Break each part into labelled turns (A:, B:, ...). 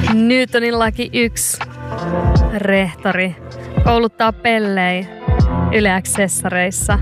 A: Newtonillakin 1 rehtori kouluttaa pellei Yle Accessareissa.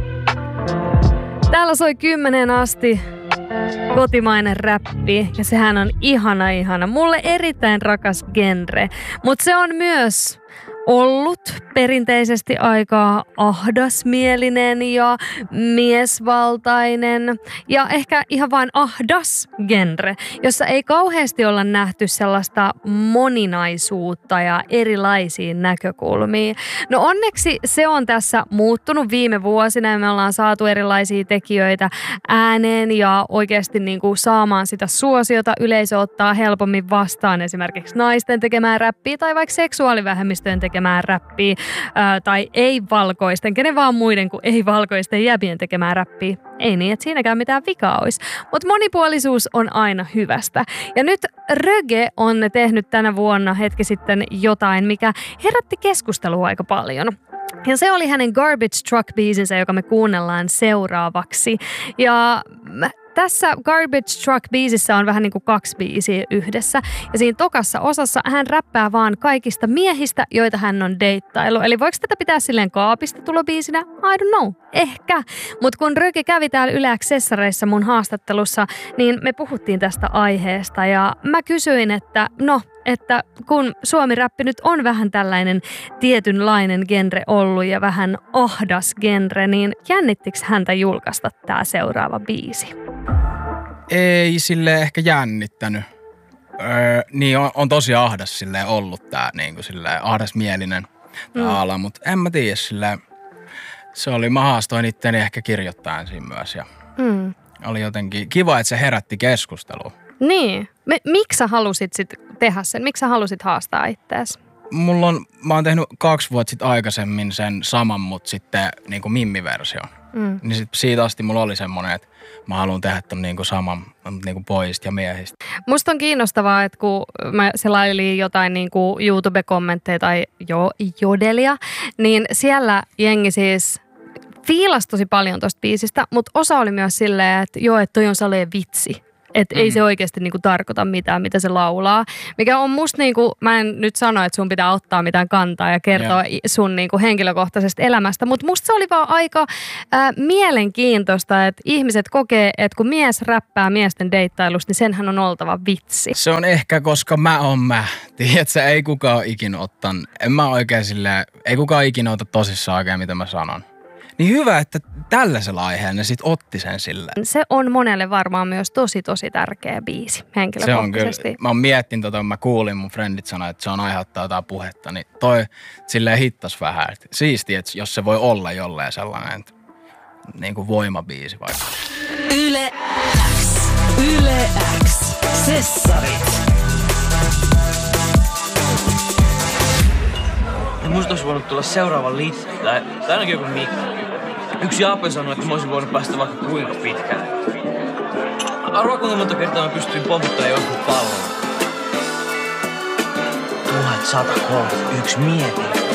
A: Täällä soi 10 asti kotimainen räppi ja sehän on ihana. Mulle erittäin rakas genre, mutta se on myös ollut perinteisesti aika ahdasmielinen ja miesvaltainen ja ehkä ihan vain ahdas genre, jossa ei kauheasti olla nähty sellaista moninaisuutta ja erilaisia näkökulmia. No onneksi se on tässä muuttunut viime vuosina ja me ollaan saatu erilaisia tekijöitä ääneen ja oikeasti niinku saamaan sitä suosiota. Yleisö ottaa helpommin vastaan esimerkiksi naisten tekemään räppiä tai vaikka seksuaalivähemmistöjen tekemään räppiä tai ei-valkoisten, kenen vaan muiden kuin ei-valkoisten jäbien tekemään räppiä. Ei niin, että siinäkään mitään vikaa olisi. Mutta monipuolisuus on aina hyvästä. Ja nyt Röge on tehnyt tänä vuonna hetki sitten jotain, mikä herätti keskustelua aika paljon. Ja se oli hänen Garbage Truck-biisinsä, joka me kuunnellaan seuraavaksi. Ja tässä Garbage Truck-biisissä on vähän niin kuin 2 biisiä yhdessä. Ja siinä tokassa osassa hän räppää vaan kaikista miehistä, joita hän on deittailu. Eli voiko tätä pitää silleen kaapista tulobiisinä? I don't know. Ehkä. Mutta kun Röge kävi täällä Yle Accessareissa mun haastattelussa, niin me puhuttiin tästä aiheesta. Ja mä kysyin, että kun suomi-räppi nyt on vähän tällainen tietynlainen genre ollut ja vähän ahdas genre, niin jännittikö häntä julkaista tää seuraava biisi?
B: Ei silleen ehkä jännittänyt. Niin on tosi ahdas silleen ollut tää niinku silleen ahdasmielinen tää ala, mutta en mä tiedä silleen. Se oli, mä haastoin itteni ehkä kirjoittaen siinä myös ja oli jotenkin kiva, että se herätti keskustelua.
A: Niin. Miksi sä halusit sit tehdä sen? Miksi sä halusit haastaa ittees?
B: Mä oon tehnyt 2 vuotta sitten aikaisemmin sen saman, mutta sitten niinku mimmiversio. Niin sit siitä asti mulla oli semmonen, että mä haluan tehdä ton niinku saman niinku pojista ja miehistä.
A: Musta on kiinnostavaa, että kun mä selailin jotain niinku YouTube-kommentteja tai jodelia, niin siellä jengi siis fiilasi tosi paljon tosta biisistä, mutta osa oli myös silleen, että joo, että toi on salee vitsi. Että ei se oikeasti niinku tarkoita mitään, mitä se laulaa. Mikä on musta niinku, mä en nyt sano, että sun pitää ottaa mitään kantaa ja kertoa sun niinku henkilökohtaisesta elämästä. Mutta musta se oli vaan aika mielenkiintoista, että ihmiset kokee, että kun mies räppää miesten deittailusta, niin senhän on oltava vitsi.
B: Se on ehkä, koska mä oon mä. Tiedätkö, ei kukaan ikinä ottan, en mä oikein silleen, ei kukaan ikinä ota tosissaan oikein, mitä mä sanon. Niin hyvä, että tällaisella aiheella ne sit otti sen silleen.
A: Se on monelle varmaan myös tosi tärkeä biisi henkilökohtaisesti.
B: Se on kyllä. Mä oon miettinyt mä kuulin mun frendit sanoa, että se on aiheuttaa jotain puhetta, niin toi silleen hittas vähän. Siistiä, että jos se voi olla jolleen sellainen niin kuin voimabiisi vaikka.
C: Yle X. Yle X. Sessarit.
D: Musta olisi voinut tulla seuraava liitto, tai ainakin joku Mikko. Yksi Jaape sanoi, että mä olisin voinut päästä vaikka kuinka pitkään. Arvaa kuinka monta kertaa mä pystyin pomputtamaan joskus pallon.
C: 1131 mieti.